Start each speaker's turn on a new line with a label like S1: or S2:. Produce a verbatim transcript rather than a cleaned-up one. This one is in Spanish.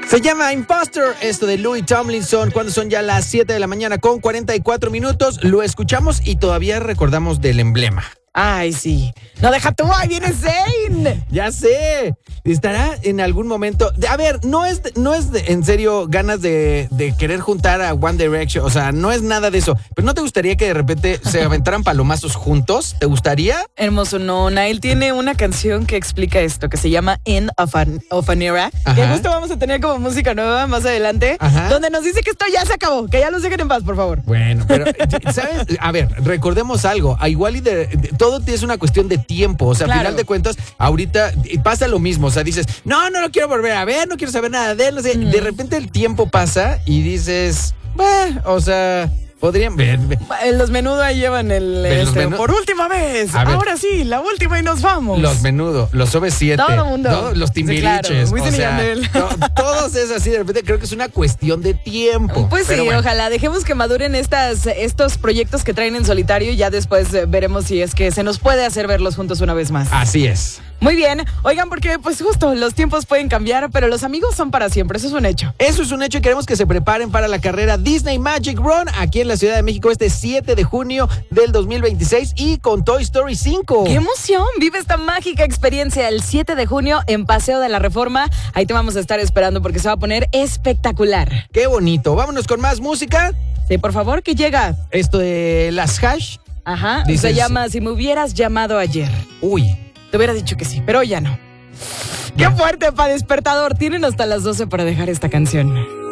S1: Se llama Imposter, esto de Louis Tomlinson, cuando son ya las siete de la mañana con cuarenta y cuatro minutos. Lo escuchamos y todavía recordamos del emblema.
S2: Ay, sí. No, deja tú, ahí viene Zayn.
S1: Ya sé. Estará en algún momento. A ver, no es, no es de, en serio ganas de, de querer juntar a One Direction. O sea, no es nada de eso. Pero ¿no te gustaría que de repente se aventaran palomazos juntos? ¿Te gustaría?
S2: Hermoso, no. Nail tiene una canción que explica esto, que se llama End of an, of an Era. Ajá. Que justo vamos a tener como música nueva más adelante. Ajá. Donde nos dice que esto ya se acabó. Que ya los dejen en paz, por favor.
S1: Bueno, pero, ¿sabes? A ver, recordemos algo. A igual y de, de todo es una cuestión de tiempo. O sea, claro. Al final de cuentas, ahorita pasa lo mismo. O sea, dices, no, no lo quiero volver a ver, no quiero saber nada de él. No sé. Mm. De repente el tiempo pasa y dices, bah, o sea, podrían ver.
S2: Los Menudo ahí llevan el este, menú... por última vez. Ahora sí, la última y nos vamos.
S1: Los Menudo, los O V siete.
S2: Todo el mundo.
S1: ¿no? Los Timbiriches. Sí, claro. O sea, no, todos es así, de repente creo que es una cuestión de tiempo.
S2: Pues sí, bueno. Ojalá dejemos que maduren estas, estos proyectos que traen en solitario y ya después veremos si es que se nos puede hacer verlos juntos una vez más.
S1: Así es.
S2: Muy bien, oigan, porque pues justo los tiempos pueden cambiar, pero los amigos son para siempre, eso es un hecho.
S1: Eso es un hecho y queremos que se preparen para la carrera Disney Magic Run aquí en la Ciudad de México este siete de junio del dos mil veintiséis y con Toy Story cinco.
S2: ¡Qué emoción! Vive esta mágica experiencia el siete de junio en Paseo de la Reforma. Ahí te vamos a estar esperando porque se va a poner espectacular.
S1: ¡Qué bonito! Vámonos con más música.
S2: Sí, por favor, que llega.
S1: Esto de las Hash.
S2: Ajá, dices, se llama Si me hubieras llamado ayer.
S1: Uy.
S2: Te hubiera dicho que sí, pero ya no. Ya. ¡Qué fuerte para despertador! Tienen hasta las doce para dejar esta canción.